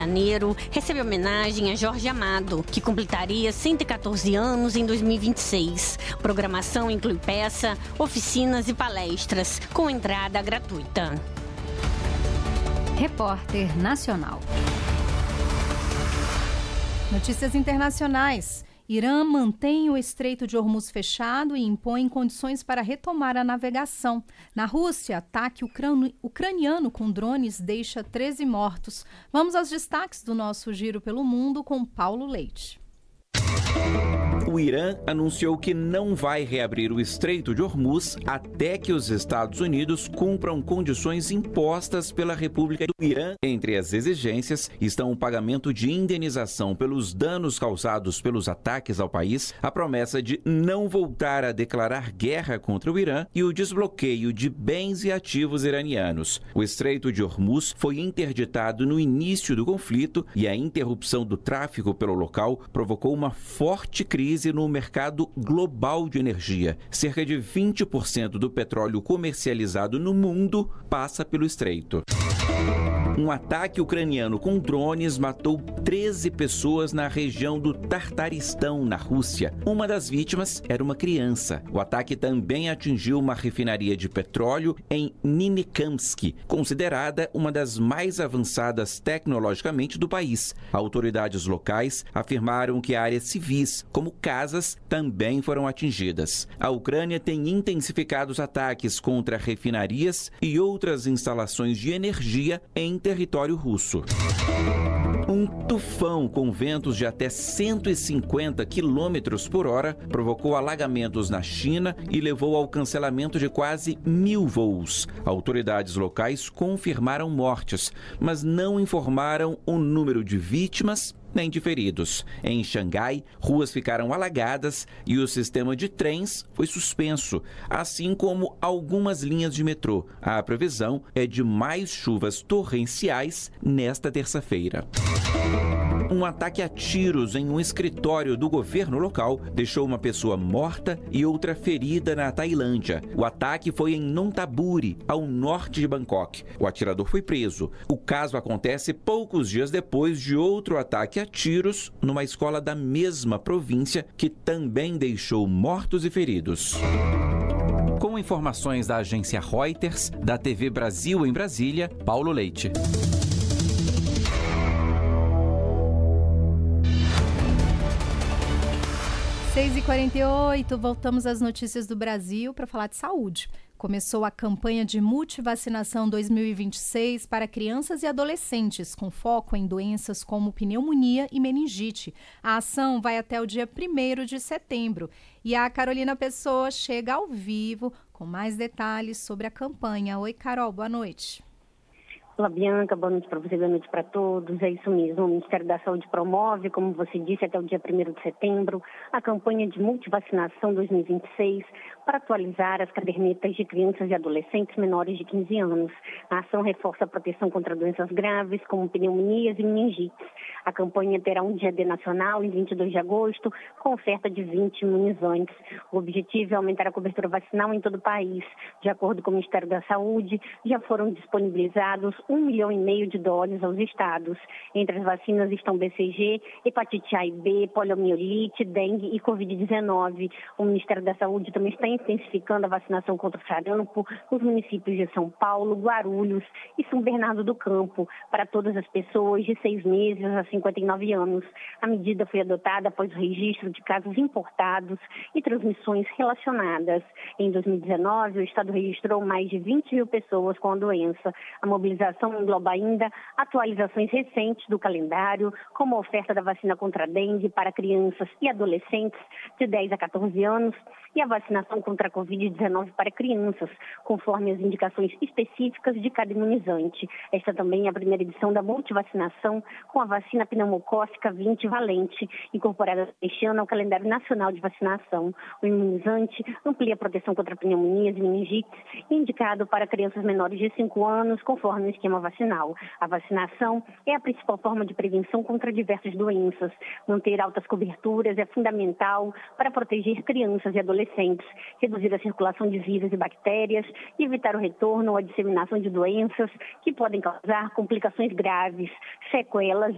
Janeiro, recebeu homenagem a Jorge Amado, que completaria 114 anos em 2026. Programação inclui peça, oficinas e palestras, com entrada gratuita. Repórter Nacional. Notícias internacionais. Irã mantém o Estreito de Hormuz fechado e impõe condições para retomar a navegação. Na Rússia, ataque ucraniano com drones deixa 13 mortos. Vamos aos destaques do nosso Giro pelo Mundo com Paulo Leite. O Irã anunciou que não vai reabrir o Estreito de Hormuz até que os Estados Unidos cumpram condições impostas pela República do Irã. Entre as exigências estão o pagamento de indenização pelos danos causados pelos ataques ao país, a promessa de não voltar a declarar guerra contra o Irã e o desbloqueio de bens e ativos iranianos. O Estreito de Hormuz foi interditado no início do conflito e a interrupção do tráfego pelo local provocou uma forte crise no mercado global de energia. Cerca de 20% do petróleo comercializado no mundo passa pelo estreito. Um ataque ucraniano com drones matou 13 pessoas na região do Tartaristão, na Rússia. Uma das vítimas era uma criança. O ataque também atingiu uma refinaria de petróleo em Ninikamsk, considerada uma das mais avançadas tecnologicamente do país. Autoridades locais afirmaram que áreas civis, como casas, também foram atingidas. A Ucrânia tem intensificado os ataques contra refinarias e outras instalações de energia em território russo. Um tufão com ventos de até 150 km por hora provocou alagamentos na China e levou ao cancelamento de quase 1.000 voos. Autoridades locais confirmaram mortes, mas não informaram o número de vítimas nem de feridos. Em Xangai, ruas ficaram alagadas e o sistema de trens foi suspenso, assim como algumas linhas de metrô. A previsão é de mais chuvas torrenciais nesta terça-feira. Um ataque a tiros em um escritório do governo local deixou uma pessoa morta e outra ferida na Tailândia. O ataque foi em Nonthaburi, ao norte de Bangkok. O atirador foi preso. O caso acontece poucos dias depois de outro ataque a tiros numa escola da mesma província, que também deixou mortos e feridos. Com informações da agência Reuters, da TV Brasil em Brasília, Paulo Leite. 6h48, voltamos às notícias do Brasil para falar de saúde. Começou a campanha de multivacinação 2026 para crianças e adolescentes, com foco em doenças como pneumonia e meningite. A ação vai até o dia 1º de setembro. E a Carolina Pessoa chega ao vivo com mais detalhes sobre a campanha. Oi, Carol, boa noite. Olá, Bianca, boa noite para você, boa noite para todos. É isso mesmo, o Ministério da Saúde promove, como você disse, até o dia 1º de setembro, a campanha de multivacinação 2026 para atualizar as cadernetas de crianças e adolescentes menores de 15 anos. A ação reforça a proteção contra doenças graves, como pneumonias e meningites. A campanha terá um dia D nacional, em 22 de agosto, com oferta de 20 imunizantes. O objetivo é aumentar a cobertura vacinal em todo o país. De acordo com o Ministério da Saúde, já foram disponibilizados 1,5 milhão de doses aos estados. Entre as vacinas estão BCG, hepatite A e B, poliomielite, dengue e Covid-19. O Ministério da Saúde também está intensificando a vacinação contra o sarampo nos municípios de São Paulo, Guarulhos e São Bernardo do Campo, para todas as pessoas de 6 meses a 59 anos. A medida foi adotada após o registro de casos importados e transmissões relacionadas. Em 2019, o estado registrou mais de 20 mil pessoas com a doença. A mobilização engloba ainda atualizações recentes do calendário, como a oferta da vacina contra a dengue para crianças e adolescentes de 10 a 14 anos e a vacinação contra a Covid-19 para crianças, conforme as indicações específicas de cada imunizante. Esta também é a primeira edição da multivacinação com a vacina pneumocócica 20 valente, incorporada este ano ao calendário nacional de vacinação. O imunizante amplia a proteção contra pneumonias e meningites, indicado para crianças menores de 5 anos, conforme o esquema vacinal. A vacinação é a principal forma de prevenção contra diversas doenças. Manter altas coberturas é fundamental para proteger crianças e adolescentes, reduzir a circulação de vírus e bactérias e evitar o retorno ou a disseminação de doenças que podem causar complicações graves, sequelas